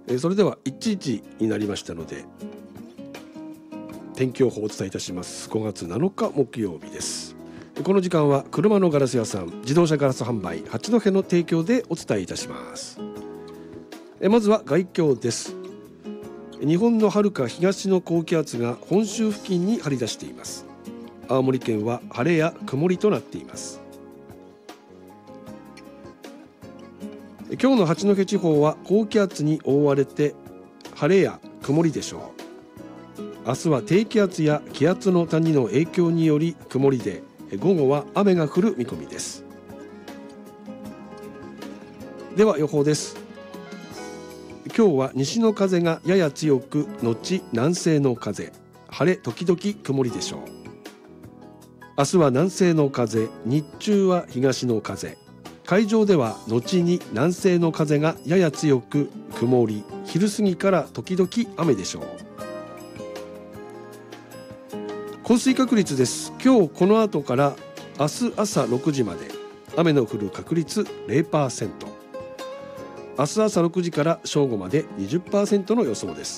それでは1時になりましたので、天気予報をお伝えいたします。5月7日木曜日です。この時間は車のガラス屋さん、自動車ガラス販売八戸の提供でお伝えいたします。まずは外況です。日本の遥か東の高気圧が本州付近に張り出しています。青森県は晴れや曇りとなっています。今日の八戸地方は高気圧に覆われて晴れや曇りでしょう。明日は低気圧や気圧の谷の影響により曇りで、午後は雨が降る見込みです。では予報です。今日は西の風がやや強く後南西の風、晴れ時々曇りでしょう。明日は南西の風、日中は東の風、海上では後に南西の風がやや強く曇り、昼過ぎから時々雨でしょう。降水確率です。今日この後から明日朝6時まで雨の降る確率 0%、 明日朝6時から正午まで 20% の予想です。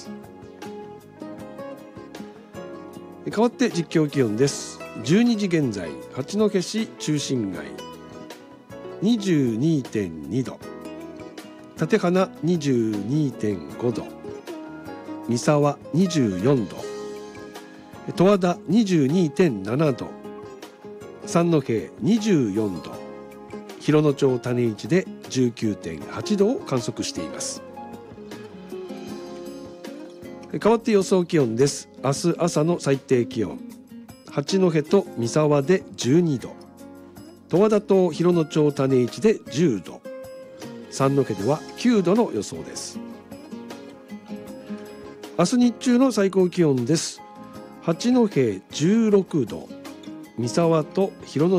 変わって実況気温です。12時現在、八戸市中心街 22.2 度、立花 22.5 度、三沢24度、十和田 22.7 度、三戸24度、広野町種市で 19.8 度を観測しています。変わって予想気温です。明日朝の最低気温、八戸と三沢で12度、十和田と広野町種市で10度、三戸では9度の予想です。明日日中の最高気温です。八戸16度、三沢と広野